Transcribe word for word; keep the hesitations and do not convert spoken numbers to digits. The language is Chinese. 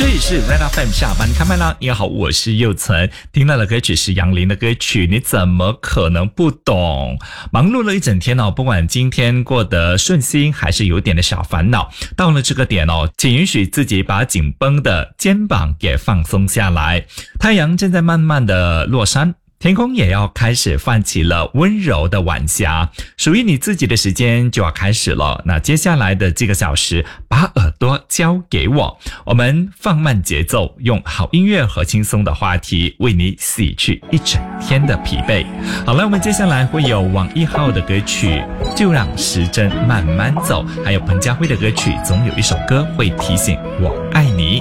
这里是 Red F M 下班开麦啦！你好，我是佑存。听到的歌曲是杨林的歌曲，你怎么可能不懂？忙碌了一整天哦，不管今天过得顺心还是有点的小烦恼，到了这个点哦，请允许自己把紧绷的肩膀给放松下来。太阳正在慢慢的落山，天空也要开始泛起了温柔的晚霞，属于你自己的时间就要开始了。那接下来的这个小时，把耳朵交给我，我们放慢节奏，用好音乐和轻松的话题为你洗去一整天的疲惫。好了，我们接下来会有王一浩的歌曲《就让时针慢慢走》，还有彭佳慧的歌曲《总有一首歌会提醒我爱你》。